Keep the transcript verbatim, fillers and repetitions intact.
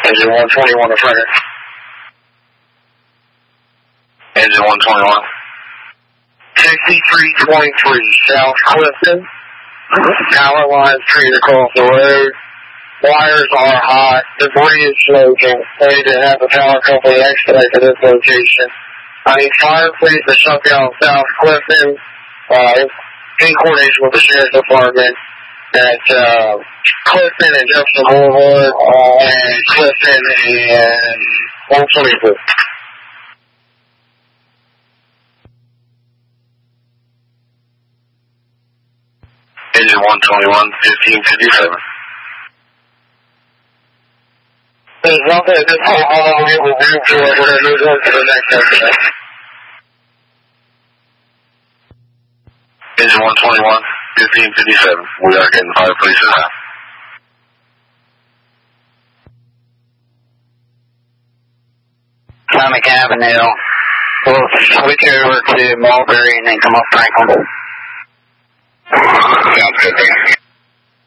Engine one twenty-one affirmative. Engine one twenty-one. sixty-three twenty-three South Clifton. Power lines straight across the road. Wires are hot. Debris is smoking. I need to have the power company expedite to this location. I need fire police to shut down South Clifton uh, in coordination with the Sheriff's Department at uh, Clifton and Jefferson Boulevard and Clifton and one twenty-two. Engine one twenty-one, fifteen fifty-seven. There's nothing at this point. How long we will move to it? We're going to move on to the next incident. Engine one twenty-one, fifteen fifty-seven. We are getting fire police now. Atomic Avenue. We'll switch over to Mulberry and then come up Franklin. Sounds good, man.